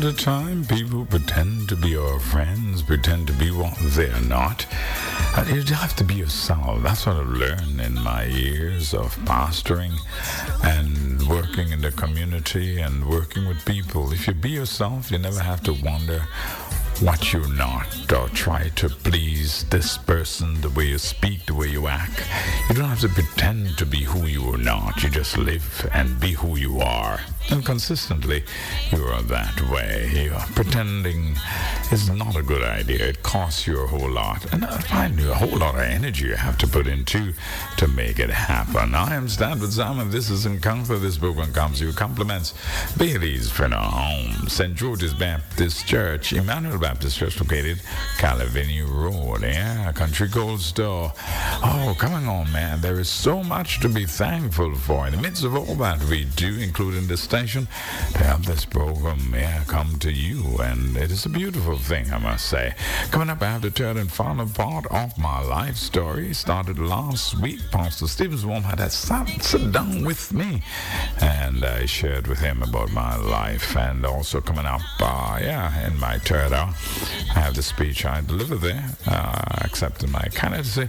the time, people pretend to be your friends, pretend to be what they're not. You have to be yourself. That's what I've learned in my years of pastoring and working in the community and working with people. If you be yourself, you never have to wonder what you're not, or try to please this person, the way you speak, the way you act. You don't have to pretend to be who you are not. You just live and be who you are. And consistently, you are that way. Pretending is not a good idea. It costs you a whole lot. And I find a whole lot of energy you have to put into to make it happen. I am Stanford Simon. This is Encounter. This program comes to you. Compliments Bailey's Funeral Home, St. George's Baptist Church, Emmanuel Baptist Church, located Calavini Road. Yeah, Country Cold Store. Oh, coming on, man. There is so much to be thankful for. In the midst of all that we do, including this station, to have this program come to you, and it is a beautiful thing, I must say. Coming up, I have the third and final part of my life story. Started last week. Pastor Stephen Swarm had a sit down with me, and I shared with him about my life. And also coming up, in my third hour, I have the speech I delivered there, accepting my candidacy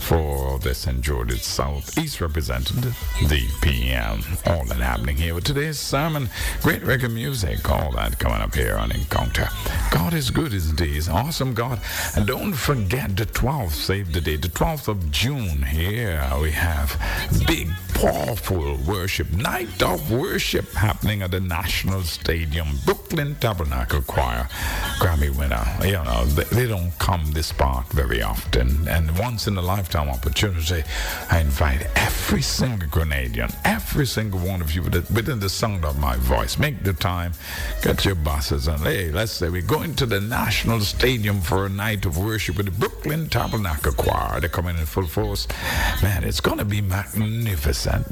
for the St. George's Southeast representative, the PM. All that happening here with today's sermon, great reggae music, all that coming up here on Encounter. God is good, isn't he? He's awesome God. And don't forget the 12th, save the date, the 12th of June. Here we have big, powerful worship, night of worship happening at the National Stadium. Brooklyn Tabernacle Choir, Grammy winner. You know, they don't come this part very often. And once in a lifetime opportunity, I invite every single Grenadian, every single one of you within the sound of my voice. Make the time, get your buses, and hey, let's say we're going to the National Stadium for a night of worship with the Brooklyn Tabernacle Choir. They're coming in full force. Man, it's going to be magnificent,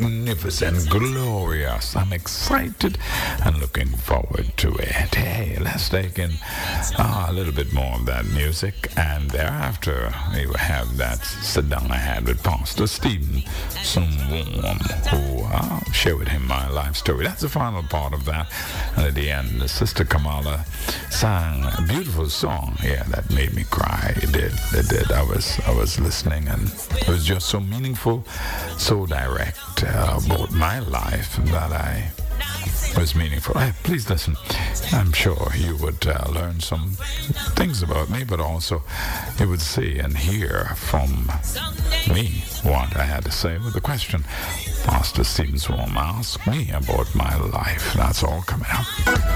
glorious. I'm excited and looking forward to it. Hey, let's take in a little bit more of that music, and thereafter we will have that sit down I had with Pastor Stephen Swarm, who I'll share with him my life story. That's the final part of that. And at the end, Sister Kamala sang a beautiful song. Yeah, that made me cry. It did. I was listening, and it was just so meaningful, so direct about my life that it was meaningful. Hey, please listen. I'm sure you would learn some things about me, but also you would see and hear from me what I had to say with the question Pastor Stephen Swarm asked me about my life. That's all coming up.